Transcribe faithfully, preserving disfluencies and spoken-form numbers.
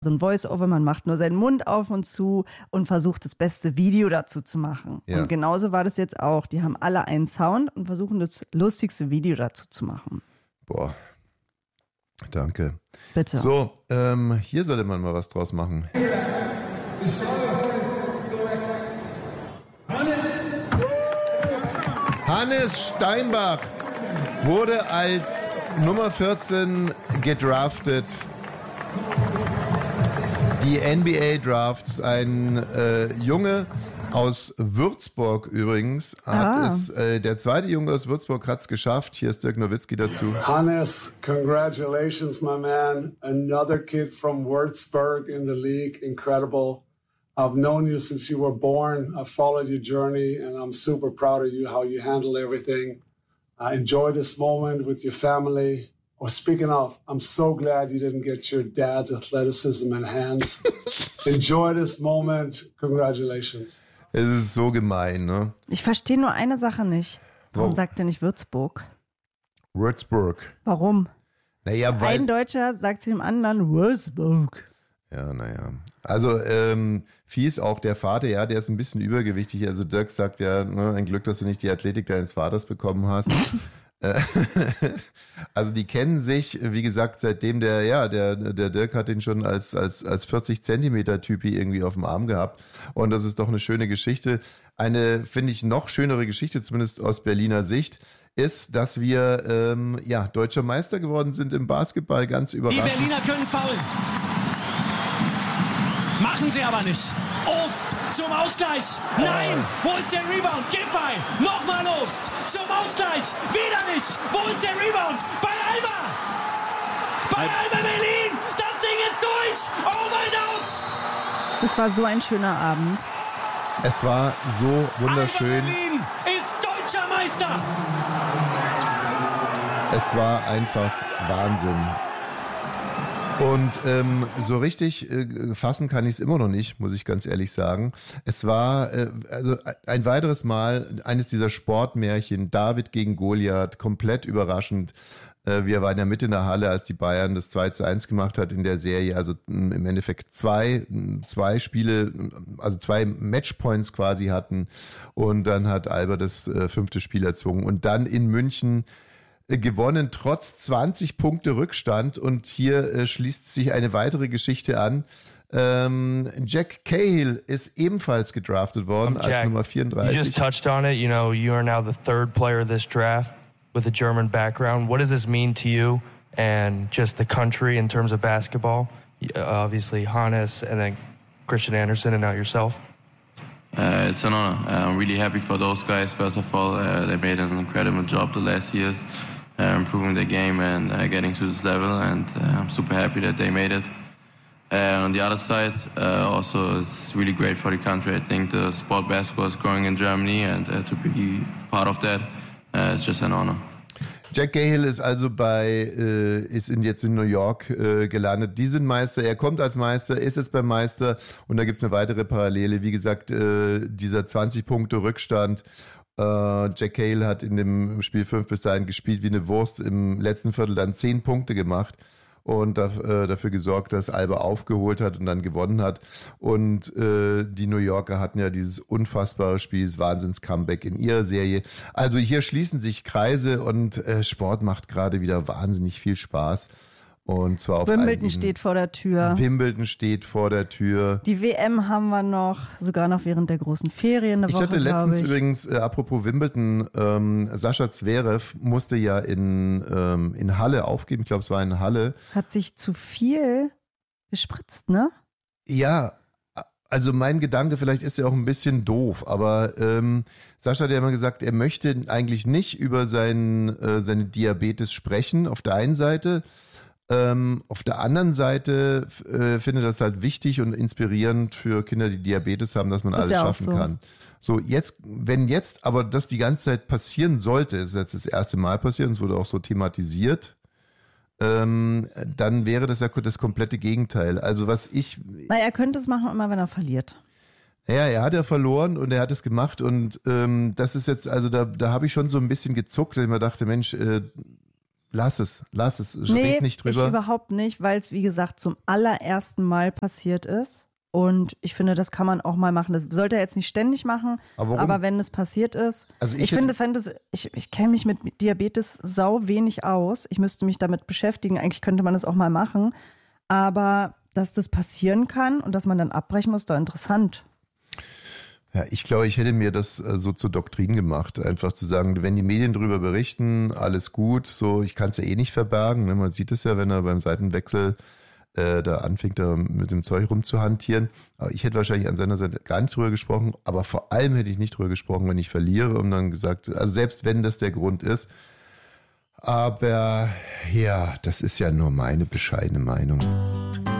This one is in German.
so ein Voice-Over, man macht nur seinen Mund auf und zu und versucht, das beste Video dazu zu machen. Ja. Und genauso war das jetzt auch. Die haben alle einen Sound und versuchen, das lustigste Video dazu zu machen. Boah, danke. Bitte. So, ähm, hier sollte man mal was draus machen. Hannes Steinbach wurde als Nummer vierzehn gedraftet. Die N B A-Drafts, ein äh, Junge aus Würzburg übrigens, hat ah. es, äh, der zweite Junge aus Würzburg hat es geschafft. Hier ist Dirk Nowitzki dazu. Hannes, congratulations, my man. Another kid from Würzburg in the league, incredible. I've known you since you were born. I've followed your journey, and I'm super proud of you, how you handle everything. I enjoy this moment with your family. Well, speaking of, I'm so glad you didn't get your dad's athleticism and hands. Enjoy this moment. Congratulations. Es ist so gemein, ne? Ich verstehe nur eine Sache nicht. Warum Warum? sagt er nicht Würzburg? Würzburg. Warum? Naja, weil... Ein Deutscher sagt zu dem anderen Würzburg. Ja, naja. Also, ähm, fies auch der Vater, ja, der ist ein bisschen übergewichtig. Also Dirk sagt ja, ne, ein Glück, dass du nicht die Athletik deines Vaters bekommen hast. Also die kennen sich, wie gesagt, seitdem der, ja, der, der Dirk hat ihn schon als, als, als vierzig Zentimeter Typi irgendwie auf dem Arm gehabt. Und das ist doch eine schöne Geschichte. Eine, finde ich, noch schönere Geschichte, zumindest aus Berliner Sicht, ist, dass wir, ähm, ja, deutscher Meister geworden sind im Basketball, ganz überraschend. Die Berliner können faulen. Machen sie aber nicht. Obst zum Ausgleich. Nein, wo ist der Rebound? Giffey, nochmal Obst zum Ausgleich. Wieder nicht. Wo ist der Rebound? Bei Alba. Bei Alba Berlin. Das Ding ist durch. Over and out. Es war so ein schöner Abend. Es war so wunderschön. Alba Berlin ist deutscher Meister. Es war einfach Wahnsinn. Und ähm, so richtig äh, fassen kann ich es immer noch nicht, muss ich ganz ehrlich sagen. Es war äh, also ein weiteres Mal eines dieser Sportmärchen, David gegen Goliath, komplett überraschend. Äh, wir waren ja mit in der Halle, als die Bayern das zwei zu eins gemacht hat in der Serie. Also m, im Endeffekt zwei, zwei Spiele, also zwei Matchpoints quasi hatten. Und dann hat Alba das äh, fünfte Spiel erzwungen. Und dann in München gewonnen, trotz zwanzig Punkte Rückstand. Und hier äh, schließt sich eine weitere Geschichte an. Ähm, Jack Cahill ist ebenfalls gedraftet worden Jack, als Nummer vierunddreißig. You just touched on it. You know, you are now the third player of this draft with a German background. What does this mean to you and just the country in terms of basketball? Uh, obviously, Hannes and then Christian Andersen and now yourself. Uh, it's an honor. Uh, I'm really happy for those guys. First of all, uh, they made an incredible job the last years. Uh, improving their game and uh, getting to this level, and uh, I'm super happy that they made it. And on the other side, uh, also it's really great for the country. I think the sport basketball is growing in Germany, and uh, to be part of that, uh, it's just an honor. Jack Cahill ist also bei, äh, ist in, jetzt in New York äh, gelandet. Die sind Meister, er kommt als Meister, ist jetzt beim Meister und da gibt es eine weitere Parallele. Wie gesagt, äh, dieser zwanzig Punkte Rückstand. Äh, Jack Cahill hat in dem Spiel fünf bis dahin gespielt wie eine Wurst, im letzten Viertel dann zehn Punkte gemacht und da, äh, dafür gesorgt, dass Alba aufgeholt hat und dann gewonnen hat. Und äh, die New Yorker hatten ja dieses unfassbare Spiel, das Wahnsinns-Comeback in ihrer Serie. Also hier schließen sich Kreise und äh, Sport macht gerade wieder wahnsinnig viel Spaß. Und zwar auf Wimbledon steht vor der Tür. Wimbledon steht vor der Tür. Die W M haben wir noch, sogar noch während der großen Ferien eine ich Woche, hatte letztens ich. übrigens, äh, apropos Wimbledon, ähm, Sascha Zverev musste ja in, ähm, in Halle aufgeben. Ich glaube, es war in Halle. Hat sich zu viel gespritzt, ne? Ja, also mein Gedanke, vielleicht ist er auch ein bisschen doof, aber ähm, Sascha hat ja immer gesagt, er möchte eigentlich nicht über sein, äh, seine Diabetes sprechen, auf der einen Seite. Ähm, auf der anderen Seite äh, finde das halt wichtig und inspirierend für Kinder, die Diabetes haben, dass man ist alles ja schaffen so. kann. So, jetzt, wenn jetzt aber das die ganze Zeit passieren sollte, ist jetzt das erste Mal passiert und es wurde auch so thematisiert, ähm, dann wäre das ja das komplette Gegenteil. Also was ich... Na, er könnte es machen, immer wenn er verliert. Ja, er hat ja verloren und er hat es gemacht und ähm, das ist jetzt, also da, da habe ich schon so ein bisschen gezuckt, weil ich mir dachte, Mensch, äh, lass es, lass es, nee, red nicht drüber. Ich überhaupt nicht, weil es, wie gesagt, zum allerersten Mal passiert ist. Und ich finde, das kann man auch mal machen. Das sollte er jetzt nicht ständig machen, aber, aber wenn es passiert ist. Also ich, ich finde, fände es, ich, ich kenne mich mit Diabetes sau wenig aus. Ich müsste mich damit beschäftigen. Eigentlich könnte man das auch mal machen. Aber dass das passieren kann und dass man dann abbrechen muss, ist doch interessant. Ja, ich glaube, ich hätte mir das äh, so zur Doktrin gemacht, einfach zu sagen, wenn die Medien darüber berichten, alles gut, so, ich kann es ja eh nicht verbergen, ne? Man sieht es ja, wenn er beim Seitenwechsel äh, da anfängt, da mit dem Zeug rumzuhantieren, aber ich hätte wahrscheinlich an seiner Seite gar nicht drüber gesprochen, aber vor allem hätte ich nicht drüber gesprochen, wenn ich verliere und dann gesagt, also selbst wenn das der Grund ist, aber ja, das ist ja nur meine bescheidene Meinung.